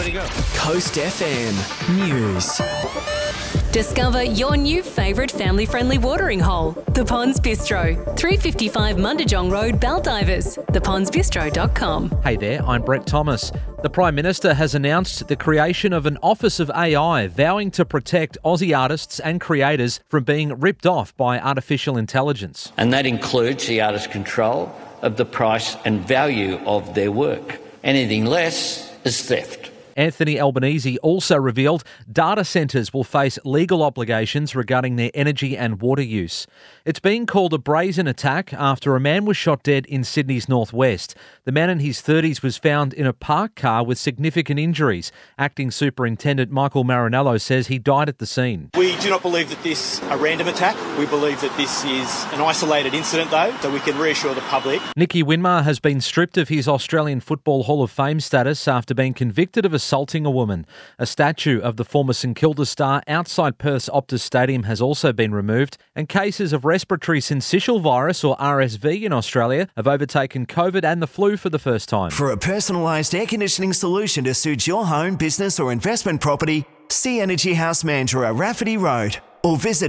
ready to go. Coast FM News. Discover your new favourite family-friendly watering hole, The Ponds Bistro, 355 Mundijong Road, Baldivis, thepondsbistro.com. Hey there, I'm Brett Thomas. The Prime Minister has announced the creation of an Office of AI, vowing to protect Aussie artists and creators from being ripped off by artificial intelligence. And that includes the artist's control of the price and value of their work. Anything less is theft. Anthony Albanese also revealed data centres will face legal obligations regarding their energy and water use. It's being called a brazen attack after a man was shot dead in Sydney's northwest. The man in his 30s was found in a parked car with significant injuries. Acting Superintendent Michael Marinello says he died at the scene. We do not believe that this is a random attack. We believe that this is an isolated incident, though, so we can reassure the public. Nicky Winmar has been stripped of his Australian Football Hall of Fame status after being convicted of assaulting a woman. A statue of the former St Kilda star outside Perth's Optus Stadium has also been removed, and cases of respiratory syncytial virus, or RSV, in Australia have overtaken COVID and the flu for the first time. For a personalised air conditioning solution to suit your home, business or investment property, see Energy House Mandurah, Rafferty Road, or visit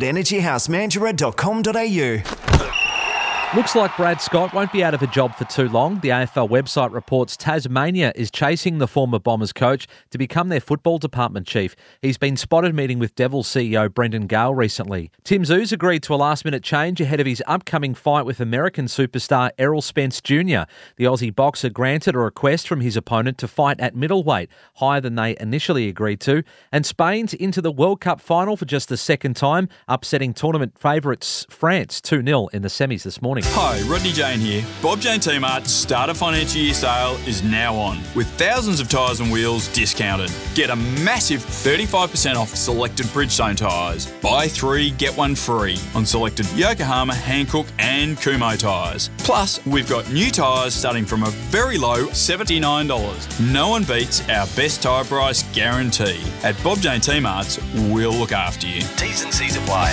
energyhousemandurah.com.au. Looks like Brad Scott won't be out of a job for too long. The AFL website reports Tasmania is chasing the former Bombers coach to become their football department chief. He's been spotted meeting with Devils CEO Brendan Gale recently. Tim Zoos agreed to a last-minute change ahead of his upcoming fight with American superstar Errol Spence Jr. The Aussie boxer granted a request from his opponent to fight at middleweight, higher than they initially agreed to. And Spain's into the World Cup final for just the second time, upsetting tournament favourites France 2-0 in the semis this morning. Hi, Rodney Jane here. Bob Jane T-Mart's start of financial year sale is now on, with thousands of tyres and wheels discounted. Get a massive 35% off selected Bridgestone tyres. Buy 3, get 1 free on selected Yokohama, Hankook and Kumho tyres. Plus, we've got new tyres starting from a very low $79. No one beats our best tyre price guarantee. At Bob Jane T-Mart's, we'll look after you. T's and C's apply.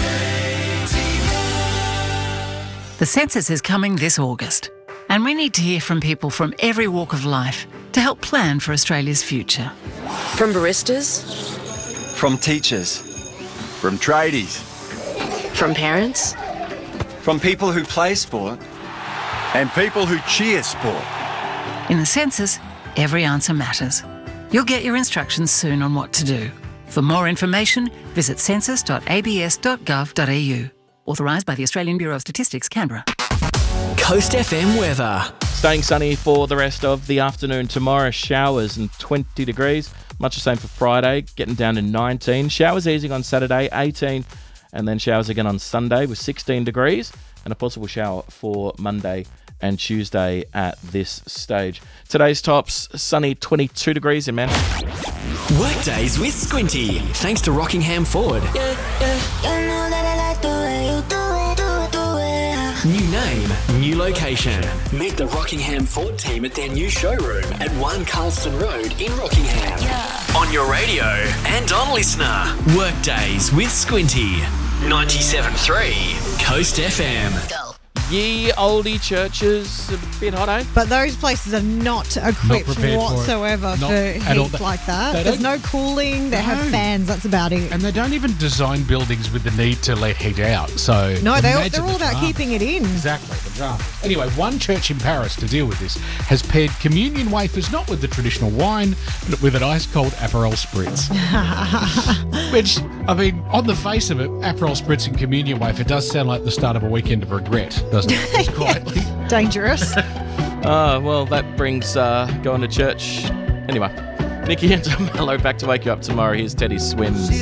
The census is coming this August, and we need to hear from people from every walk of life to help plan for Australia's future. From baristas, from teachers, from tradies, from parents, from people who play sport, and people who cheer sport. In the census, every answer matters. You'll get your instructions soon on what to do. For more information, visit census.abs.gov.au. Authorised by the Australian Bureau of Statistics, Canberra. Coast FM weather. Staying sunny for the rest of the afternoon. Tomorrow, showers and 20 degrees. Much the same for Friday, getting down to 19. Showers easing on Saturday, 18. And then showers again on Sunday with 16 degrees. And a possible shower for Monday and Tuesday at this stage. Today's tops, sunny 22 degrees in Manly. Workdays with Squinty. Thanks to Rockingham Ford. New name, new location. Meet the Rockingham Ford team at their new showroom at 1 Carlston Road in Rockingham. On your radio and on Listener. Workdays with Squinty. 97.3 Coast FM. go. Ye oldie churches, a bit hot, eh? But those places are not equipped whatsoever for heat like that. There's no cooling. They have fans. That's about it. And they don't even design buildings with the need to let heat out. So no, they're all about keeping it in. Exactly, the drama. Anyway, one church in Paris to deal with this has paired communion wafers not with the traditional wine, but with an ice-cold Aperol Spritz. Which, I mean, on the face of it, Aperol Spritz and communion wafer does sound like the start of a weekend of regret, doesn't it? Just quietly. Dangerous. Well, that brings going to church. Anyway, Nikki and Mello back to wake you up tomorrow. Here's Teddy's Swim.